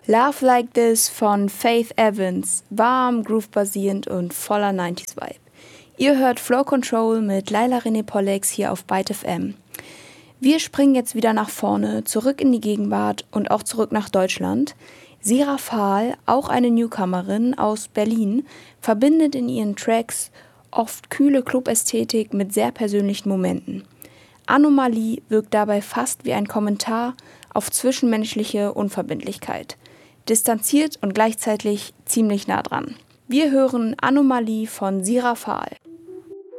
Love Like This von Faith Evans, warm, groove-basierend und voller 90s-Vibe. Ihr hört Flow Control mit Laila René Pollex hier auf Byte FM. Wir springen jetzt wieder nach vorne, zurück in die Gegenwart und auch zurück nach Deutschland. Sira Fahl, auch eine Newcomerin aus Berlin, verbindet in ihren Tracks oft kühle Club-Ästhetik mit sehr persönlichen Momenten. Anomalie wirkt dabei fast wie ein Kommentar auf zwischenmenschliche Unverbindlichkeit. Distanziert und gleichzeitig ziemlich nah dran. Wir hören Anomalie von Sira Fahl.